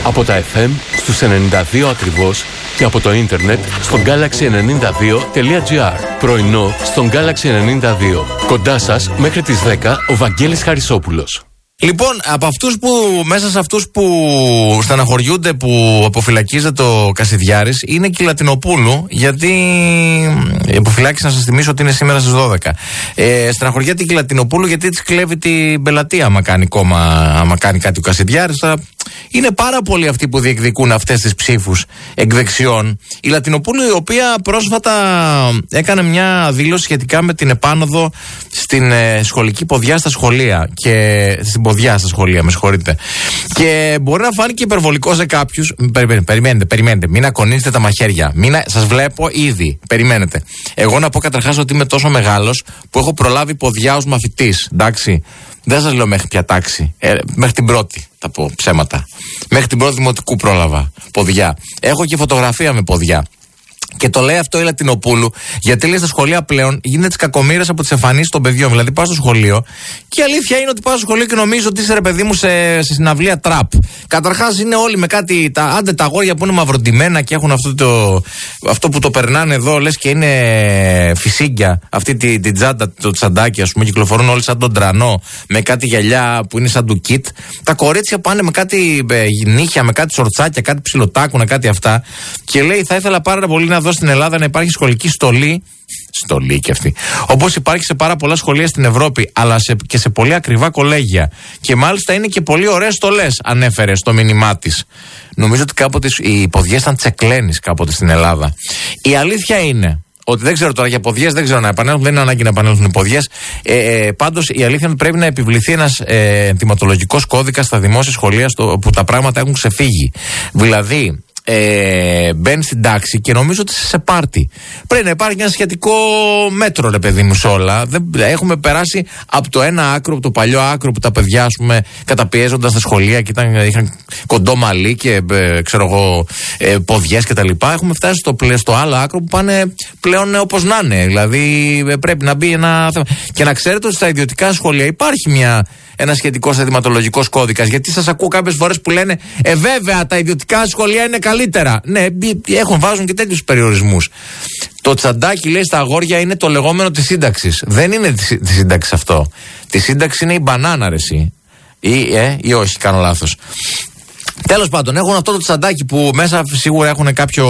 Από τα FM στους 92 ακριβώς και από το ίντερνετ στο galaxy92.gr. Πρωινό στον Galaxy 92. Κοντά σας μέχρι τις 10 ο Βαγγέλης Χαρισόπουλος. Λοιπόν, από αυτούς που, μέσα σε αυτούς που στεναχωριούνται που αποφυλακίζεται ο Κασιδιάρης είναι και η Λατινοπούλου, γιατί η αποφυλάκηση, να σας θυμίσω ότι είναι σήμερα στις 12. Στεναχωριέται και η Λατινοπούλου γιατί της κλέβει την πελατεία άμα κάνει κάτι ο Κασιδιάρης. Τώρα είναι πάρα πολλοί αυτοί που διεκδικούν αυτές τις ψήφους εκ δεξιών. Η Λατινοπούλου, η οποία πρόσφατα έκανε μια δήλωση σχετικά με την επάνωδο στην σχολική ποδιά στα σχολεία και στην ποδιά στα σχολεία, με συγχωρείτε. Και μπορεί να φάνηκε υπερβολικό σε κάποιους. Περιμένετε. Μην ακονίζετε τα μαχαίρια. Σας βλέπω ήδη. Περιμένετε. Εγώ να πω καταρχάς ότι είμαι τόσο μεγάλος που έχω προλάβει ποδιά ως μαθητής. Εντάξει. Δεν σας λέω μέχρι ποια τάξη. Μέχρι την πρώτη, θα πω ψέματα. Μέχρι την πρώτη δημοτικού πρόλαβα ποδιά. Έχω και φωτογραφία με ποδιά. Και το λέει αυτό η Λατινοπούλου, γιατί λέει στα σχολεία πλέον γίνεται τις κακομοίρες από τις εμφανίσεις των παιδιών. Δηλαδή πας στο σχολείο και η αλήθεια είναι ότι πας στο σχολείο και νομίζω ότι είσαι ρε παιδί μου σε συναυλία τραπ. Καταρχάς είναι όλοι με κάτι, άντε τα αγόρια που είναι μαυροντημένα και έχουν αυτό που το περνάνε εδώ, λες και είναι φυσίγκια. Αυτή την τσάντα, το τσαντάκι, ας πούμε, κυκλοφορούν όλοι σαν τον τρανό, με κάτι γυαλιά που είναι σαν του κιτ. Τα κορίτσια πάνε με κάτι νύχια, με κάτι σορτσάκια, κάτι ψιλοτάκουνα, κάτι αυτά. Και λέει, θα ήθελα πάρα πολύ να δω στην Ελλάδα να υπάρχει σχολική στολή. Στολή και αυτή. Όπως υπάρχει σε πάρα πολλά σχολεία στην Ευρώπη, αλλά και σε πολύ ακριβά κολέγια. Και μάλιστα είναι και πολύ ωραίες στολές, ανέφερε στο μήνυμά της. Νομίζω ότι κάποτε οι ποδιές ήταν τσεκλένης κάποτε στην Ελλάδα. Η αλήθεια είναι ότι δεν ξέρω τώρα για ποδιές, δεν ξέρω να επανέλθουν, δεν είναι ανάγκη να επανέλθουν οι ποδιές. Πάντως η αλήθεια είναι ότι πρέπει να επιβληθεί ένας ενθυματολογικός κώδικας στα δημόσια σχολεία που τα πράγματα έχουν ξεφύγει. Δηλαδή, μπαίνει στην τάξη και νομίζω ότι σε πάρτι. Πρέπει να υπάρχει ένα σχετικό μέτρο, ρε παιδί μου, σε όλα. Έχουμε περάσει από το ένα άκρο, από το παλιό άκρο που τα παιδιά, ας πούμε, καταπιέζονταν στα σχολεία και είχαν κοντό μαλλί και ξέρω εγώ, ποδιές κτλ. Έχουμε φτάσει στο άλλο άκρο που πάνε πλέον όπως να είναι. Δηλαδή πρέπει να μπει ένα θέμα. Και να ξέρετε ότι στα ιδιωτικά σχολεία υπάρχει ένα σχετικό ενθυματολογικό κώδικα. Γιατί σας ακούω κάποιες φορές που λένε βέβαια τα ιδιωτικά σχολεία είναι καλύτερα. Ναι, βάζουν και τέτοιους περιορισμούς. Το τσαντάκι, λέει, στα αγόρια είναι το λεγόμενο της σύνταξης. Δεν είναι τη σύνταξη αυτό. Τη σύνταξη είναι η μπανάνα, ρε εσύ. Ή όχι, κάνω λάθος. Τέλος πάντων, έχουν αυτό το τσαντάκι που μέσα σίγουρα έχουν κάποιο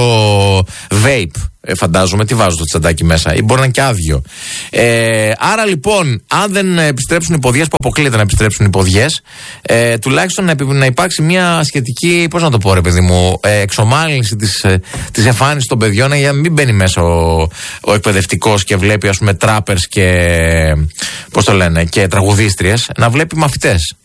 vape. Φαντάζομαι, τι βάζω το τσαντάκι μέσα, ή μπορεί να είναι και άδειο. Άρα λοιπόν, αν δεν επιστρέψουν οι ποδιές, που αποκλείεται να επιστρέψουν οι ποδιές, τουλάχιστον να υπάρξει μια σχετική, πώς να το πω, ρε παιδί μου, εξομάλυνση της εμφάνισης των παιδιών, για να μην μπαίνει μέσα ο εκπαιδευτικός και βλέπει, ας πούμε, τράπερς και, πώς το λένε, και τραγουδίστριες, να βλέπει μαθητές.